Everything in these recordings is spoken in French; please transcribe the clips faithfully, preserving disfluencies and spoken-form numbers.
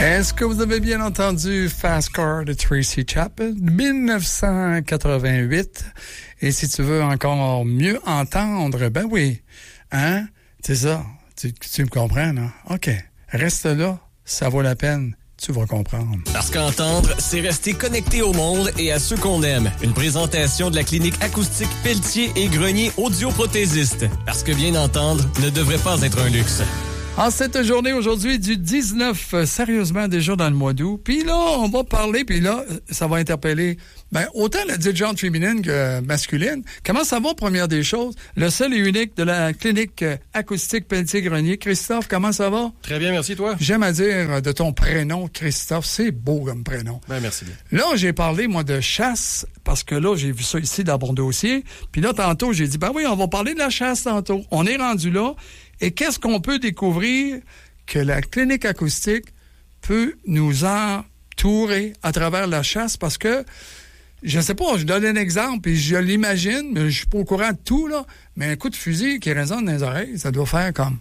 Est-ce que vous avez bien entendu Fast Car de Tracy Chapman, dix-neuf cent quatre-vingt-huit? Et si tu veux encore mieux entendre, ben oui, hein? C'est ça. Tu, tu me comprends, non? OK. Reste là, ça vaut la peine. Tu vas comprendre. Parce qu'entendre, c'est rester connecté au monde et à ceux qu'on aime. Une présentation de la clinique acoustique Pelletier et Grenier audioprothésiste. Parce que bien entendre ne devrait pas être un luxe. En cette journée aujourd'hui du dix-neuf, euh, sérieusement déjà dans le mois d'août, puis là, on va parler, puis là, ça va interpeller ben, autant la diligente féminine que masculine. Comment ça va, première des choses? Le seul et unique de la clinique euh, acoustique Pelletier-Grenier. Christophe, comment ça va? Très bien, merci, toi. J'aime à dire de ton prénom, Christophe. C'est beau comme prénom. Ben, merci bien. Là, j'ai parlé, moi, de chasse, parce que là, j'ai vu ça ici dans mon dossier. Puis là, tantôt, j'ai dit, ben oui, on va parler de la chasse tantôt. On est rendu là. Et qu'est-ce qu'on peut découvrir que la clinique acoustique peut nous entourer à travers la chasse? Parce que, je ne sais pas, je donne un exemple et je l'imagine, mais je suis pas au courant de tout, là, mais un coup de fusil qui résonne dans les oreilles, ça doit faire comme...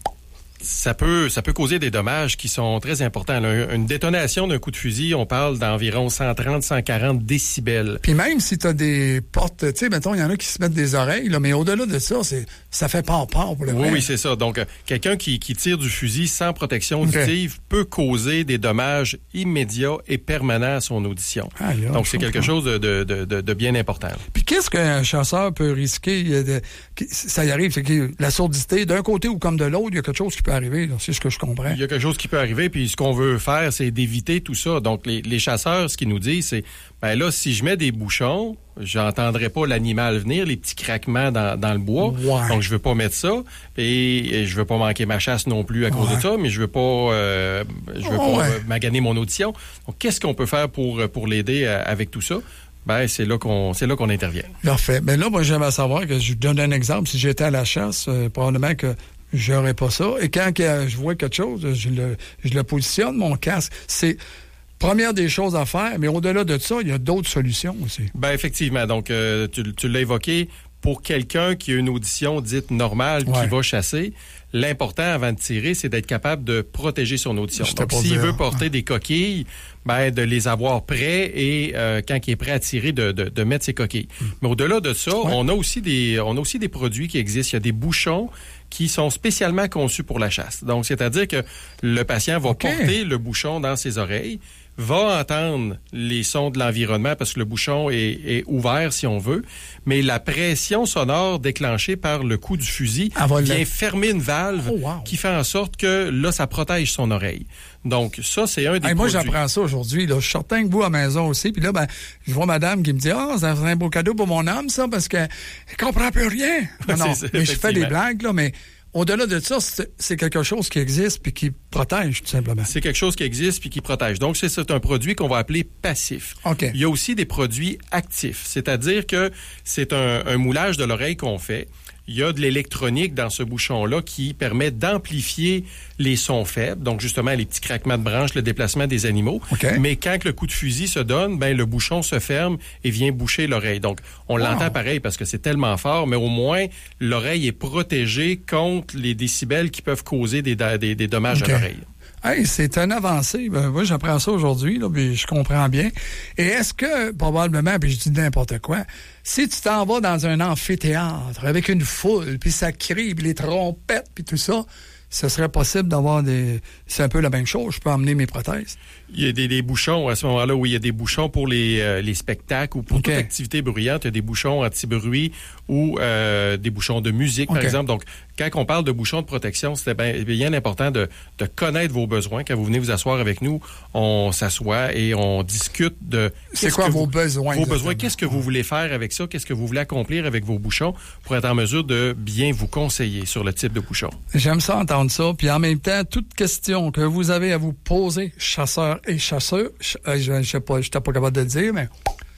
Ça peut, ça peut causer des dommages qui sont très importants. Là, une détonation d'un coup de fusil, on parle d'environ cent trente à cent quarante décibels. Puis même si tu as des portes, tu sais, mettons, il y en a qui se mettent des oreilles, là, mais au-delà de ça, c'est ça fait peur-peur pour le vrai. Oui, oui, c'est ça. Donc, euh, quelqu'un qui, qui tire du fusil sans protection auditive okay. peut causer des dommages immédiats et permanents à son audition. Ah, là, donc, c'est quelque pas. chose de, de, de, de bien important. Puis qu'est-ce qu'un chasseur peut risquer? De, ça y arrive, c'est que la sourdité, d'un côté ou comme de l'autre, il y a quelque chose qui peut arriver, là, c'est ce que je comprends. Il y a quelque chose qui peut arriver, puis ce qu'on veut faire, c'est d'éviter tout ça. Donc, les, les chasseurs, ce qu'ils nous disent, c'est, ben là, si je mets des bouchons, j'entendrai pas l'animal venir, les petits craquements dans, dans le bois. Ouais. Donc, je veux pas mettre ça, et, et je veux pas manquer ma chasse non plus à cause ouais. de ça, mais je veux pas, euh, je veux oh, pas ouais. maganer mon audition. Donc, qu'est-ce qu'on peut faire pour, pour l'aider avec tout ça? Ben, c'est là qu'on, c'est là qu'on intervient. Parfait. Mais là, moi, j'aimerais savoir que je donne un exemple. Si j'étais à la chasse, euh, probablement que j'aurais pas ça. Et quand que je vois quelque chose, je le, je le positionne, mon casque. C'est première des choses à faire, mais au-delà de ça, il y a d'autres solutions aussi. Ben effectivement. Donc, euh, tu, tu l'as évoqué. Pour quelqu'un qui a une audition dite normale, ouais. qui va chasser, l'important avant de tirer, c'est d'être capable de protéger son audition. Je Donc, s'il dire. veut porter ouais. des coquilles, ben de les avoir prêts et euh, quand il est prêt à tirer, de, de, de mettre ses coquilles. Mm. Mais au-delà de ça, ouais. on a aussi des, on a aussi des produits qui existent. Il y a des bouchons qui sont spécialement conçus pour la chasse. Donc, c'est-à-dire que le patient va okay. porter le bouchon dans ses oreilles, va entendre les sons de l'environnement parce que le bouchon est, est ouvert, si on veut, mais la pression sonore déclenchée par le coup du fusil ah, voilà. vient fermer une valve oh, wow. qui fait en sorte que, là, ça protège son oreille. Donc, ça, c'est un des hey, moi, produits. Moi, j'apprends ça aujourd'hui. Là. Je suis certain que vous, à la maison aussi, puis là, ben, je vois madame qui me dit « Ah, oh, c'est un beau cadeau pour mon âme, ça, parce qu'elle comprend plus rien. » Non, non, mais je fais des blagues, là, mais... Au-delà de ça, c'est quelque chose qui existe puis qui protège, tout simplement. C'est quelque chose qui existe puis qui protège. Donc, c'est, c'est un produit qu'on va appeler passif. Okay. Il y a aussi des produits actifs, c'est-à-dire que c'est un, un moulage de l'oreille qu'on fait. Il y a de l'électronique dans ce bouchon-là qui permet d'amplifier les sons faibles, donc justement les petits craquements de branches, le déplacement des animaux. Okay. Mais quand le coup de fusil se donne, ben le bouchon se ferme et vient boucher l'oreille. Donc, on wow. l'entend pareil parce que c'est tellement fort, mais au moins, l'oreille est protégée contre les décibels qui peuvent causer des, des, des dommages okay. à l'oreille. Hey, c'est un avancé. Ben, moi, j'apprends ça aujourd'hui, là, puis je comprends bien. Et est-ce que, probablement, puis je dis n'importe quoi, si tu t'en vas dans un amphithéâtre avec une foule, puis ça crie, puis les trompettes, puis tout ça, ce serait possible d'avoir des... C'est un peu la même chose, je peux emmener mes prothèses. Il y a des, des bouchons, à ce moment-là, où il y a des bouchons pour les, euh, les spectacles ou pour okay. toute activité bruyante. Il y a des bouchons anti-bruit ou euh, des bouchons de musique, okay. par exemple. Donc, quand on parle de bouchons de protection, c'est bien, bien important de, de connaître vos besoins. Quand vous venez vous asseoir avec nous, on s'assoit et on discute de... C'est quoi vos vous, besoins? Vos besoins, qu'est-ce que vous voulez faire avec ça? Qu'est-ce que vous voulez accomplir avec vos bouchons pour être en mesure de bien vous conseiller sur le type de bouchon? J'aime ça entendre ça. Puis en même temps, toute question que vous avez à vous poser, chasseur et chasseur, je, je, je sais pas, je n'étais pas capable de le dire, mais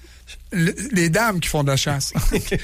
le, les dames qui font de la chasse.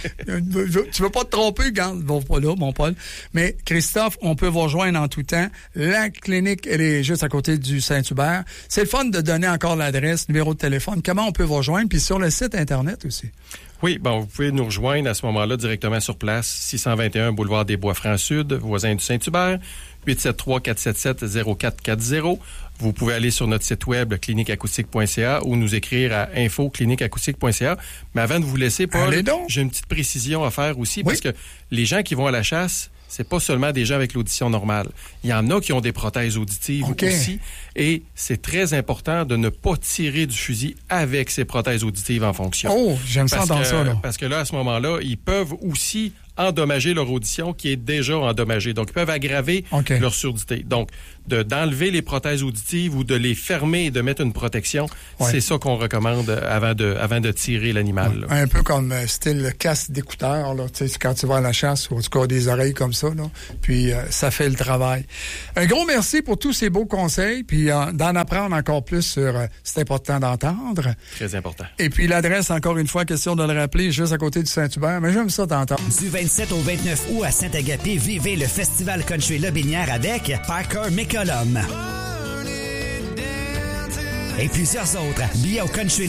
Tu veux pas te tromper, garde, va pas là, mon Paul. Mais Christophe, on peut vous rejoindre en tout temps. La clinique, elle est juste à côté du Saint-Hubert. C'est le fun de donner encore l'adresse, numéro de téléphone. Comment on peut vous rejoindre? Puis sur le site Internet aussi. Oui, bon, vous pouvez nous rejoindre à ce moment-là directement sur place, six cent vingt et un boulevard des Bois-Francs Sud, voisin du Saint-Hubert. huit sept trois, quatre sept sept, zéro quatre quatre zéro. Vous pouvez aller sur notre site web clinique acoustique point c a ou nous écrire à info clinique acoustique point c a. Mais avant de vous laisser, Paul, j'ai une petite précision à faire aussi, oui. Parce que les gens qui vont à la chasse, c'est pas seulement des gens avec l'audition normale. Il y en a qui ont des prothèses auditives okay. aussi. Et c'est très important de ne pas tirer du fusil avec ces prothèses auditives en fonction. Oh, j'aime ça dans ça, là. Parce que là, à ce moment-là, ils peuvent aussi endommager leur audition qui est déjà endommagée. Donc, ils peuvent aggraver okay. leur surdité. Donc, de, d'enlever les prothèses auditives ou de les fermer et de mettre une protection, ouais. c'est ça qu'on recommande avant de, avant de tirer l'animal. Ouais. Un peu comme euh, style casque d'écouteur, là, tu sais, quand tu vas à la chasse, ou en tout cas des oreilles comme ça, là, puis euh, ça fait le travail. Un gros merci pour tous ces beaux conseils, puis euh, d'en apprendre encore plus sur euh, c'est important d'entendre. Très important. Et puis l'adresse, encore une fois, question de le rappeler, juste à côté du Saint-Hubert, mais j'aime ça d'entendre. Du vingt-sept au vingt-neuf août à Saint-Agapé, vivez le Festival Country Lobinière avec Parker McCollum et plusieurs autres. Billets au Country